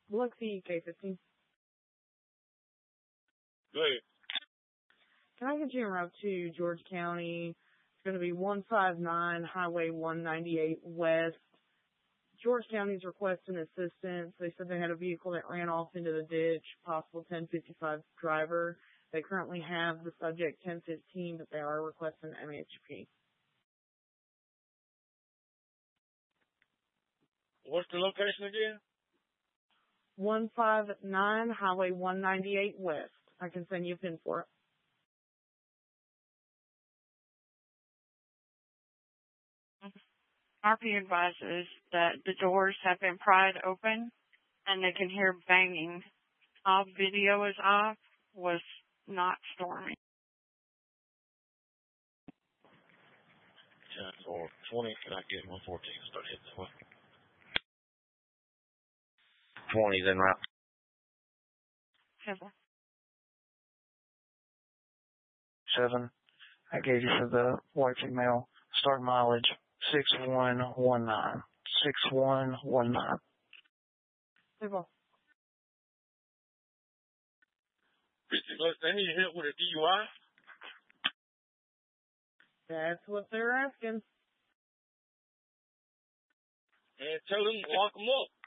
Biloxi K15. Go ahead. Can I get you en route to George County? It's going to be 159 Highway 198 West. George County's requesting assistance. They said they had a vehicle that ran off into the ditch, possible 1055 driver. They currently have the subject 1015, but they are requesting MHP. What's the location again? 159 Highway 198 West. I can send you a pin for it. RP advises that the doors have been pried open and they can hear banging. All video is off. Was not storming. 10 or 20. Can I get 114? Start hitting that way. 20's en route. 7. I gave you for the white female. Start mileage 6119. 6119. They need help with a DUI? That's what they're asking. And tell them to lock them up.